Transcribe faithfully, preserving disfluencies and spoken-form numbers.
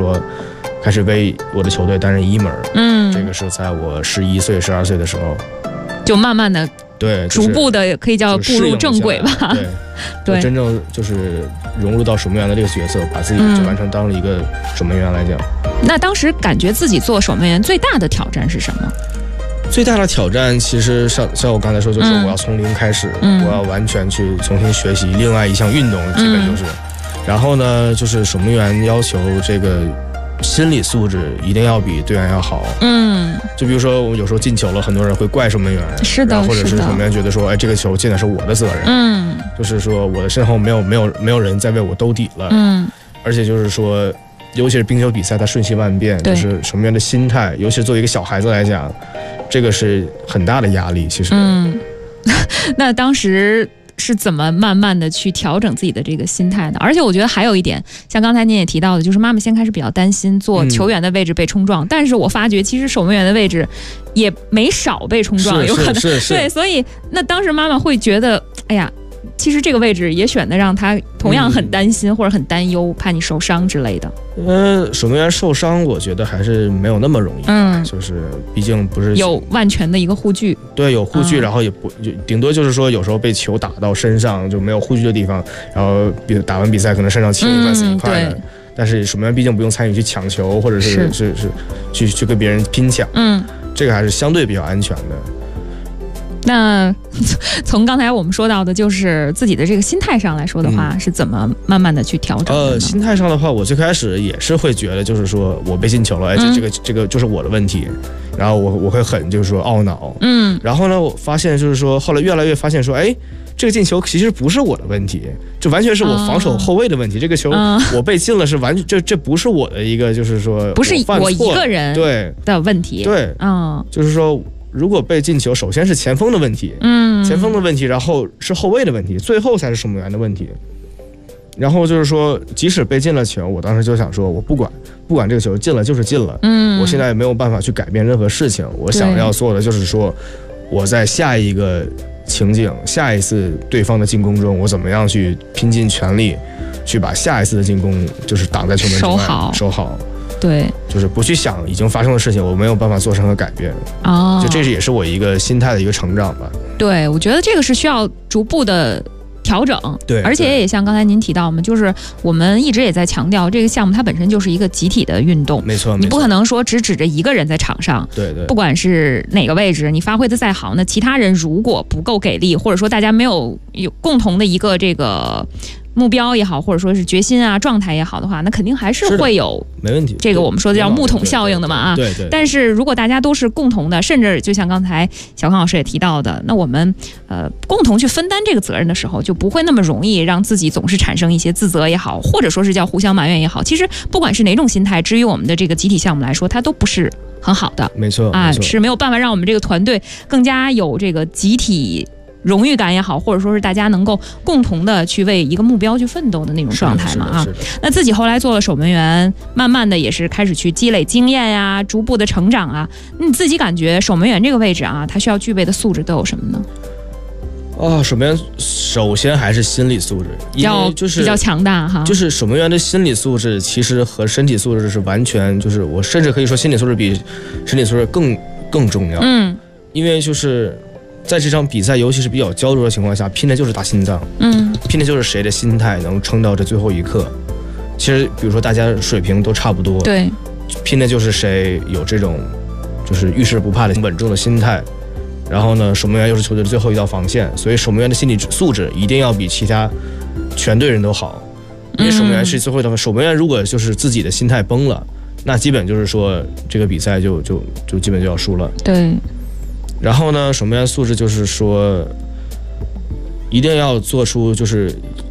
说开始为我的球队担任一门。 嗯， 这个是在我十一岁、十二岁的时候， 就慢慢的。 对， 逐步的可以叫步入正轨吧。 对，对，真正就是融入到守门员的这个角色，把自己就完成当了一个守门员来讲。 嗯、那当时感觉自己做守门员最大的挑战是什么？ 最大的挑战其实像像我刚才说，就是我要从零开始，嗯、我要完全去重新学习另外一项运动，基本就是。嗯、然后呢，就是守门员要求这个心理素质一定要比队员要好。嗯，就比如说我们有时候进球了，很多人会怪守门员， 是的， 或者是守门员觉得说，哎，这个球进的是我的责任。嗯，就是说我的身后没有没有没有人在为我兜底了。嗯，而且就是说，尤其是冰球比赛，它瞬息万变，就是守门员的心态，尤其是作为一个小孩子来讲，这个是很大的压力。其实，嗯， 那当时是怎么慢慢的去调整自己的这个心态呢？而且我觉得还有一点，像刚才您也提到的，就是妈妈先开始比较担心做球员的位置被冲撞，嗯、但是我发觉其实守门员的位置也没少被冲撞，有可能是是是对，所以那当时妈妈会觉得，哎呀，其实这个位置也选的让她同样很担心、嗯、或者很担忧，怕你受伤之类的。 呃，守门员受伤，我觉得还是没有那么容易。嗯，就是毕竟不是有万全的一个护具。 对，有护具，嗯、然后也不就顶多就是说有时候被球打到身上就没有护具的地方，然后比打完比赛可能身上青一块死一块的。嗯、但是守门员毕竟不用参与去抢球，或者是是 是, 是去去跟别人拼抢。嗯，这个还是相对比较安全的。 那从刚才我们说到的，就是自己的这个心态上来说的话，嗯、是怎么慢慢的去调整的呢？ 呃，心态上的话，我最开始也是会觉得，就是说我被进球了，哎，这这个这个就是我的问题，然后我我会很就是说懊恼，嗯，然后呢，我发现就是说，后来越来越发现说，哎，这个进球其实不是我的问题，就完全是我防守后卫的问题。嗯、这个球我被进了，是完全这这不是我的一个，就是说不是我一个人对的问题， 对，嗯，就是说。如果被进球，首先是前锋的问题，嗯，前锋的问题，然后是后卫的问题，最后才是守门员的问题。然后就是说，即使被进了球，我当时就想说，我不管，不管这个球进了就是进了，嗯，我现在也没有办法去改变任何事情。我想要做的就是说，我在下一个情景、下一次对方的进攻中，我怎么样去拼尽全力，去把下一次的进攻就是挡在球门之外， 守好， 守好。 对， 就是不去想已经发生的事情，我没有办法做任何改变。哦，就这是也是我一个心态的一个成长吧。 对，我觉得这个是需要逐步的调整。 对， 而且也像刚才您提到嘛，就是我们一直也在强调，这个项目它本身就是一个集体的运动。 没错， 你不可能说只指着一个人在场上。 对对。 不管是哪个位置，你发挥的再好，那其他人如果不够给力，或者说大家没有有共同的一个这个。目标也好，或者说是决心啊、状态也好的话，那肯定还是会有没问题。 这个我们说的叫木桶效应的嘛啊。 对 对, 对, 对。 但是如果大家都是共同的，甚至就像刚才小康老师也提到的，那我们呃共同去分担这个责任的时候，就不会那么容易让自己总是产生一些自责也好，或者说是叫互相埋怨也好。其实不管是哪种心态，至于我们的这个集体项目来说，它都不是很好的。 没错啊，是没有办法让我们这个团队更加有这个集体。荣誉感也好，或者说是大家能够共同的去为一个目标去奋斗的那种状态嘛啊。那自己后来做了守门员，慢慢的也是开始去积累经验呀，逐步的成长啊。你自己感觉守门员这个位置啊，他需要具备的素质都有什么呢？ 啊，守门员首先还是心理素质， 要就是比较强大哈。 就是守门员的心理素质，其实和身体素质是完全，就是我甚至可以说心理素质比身体素质更更重要。嗯，因为就是。在这场比赛，尤其是比较焦灼的情况下，拼的就是打心脏，嗯，拼的就是谁的心态能撑到这最后一刻。其实，比如说大家水平都差不多， 对， 拼的就是谁有这种就是遇事不怕的稳重的心态。然后呢，守门员又是球队的最后一道防线，所以守门员的心理素质一定要比其他全队人都好。因为守门员是最后一道，守门员如果就是自己的心态崩了，那基本就是说这个比赛就就就基本就要输了。 对。 然后呢，守门员素质就是说，一定要做出就是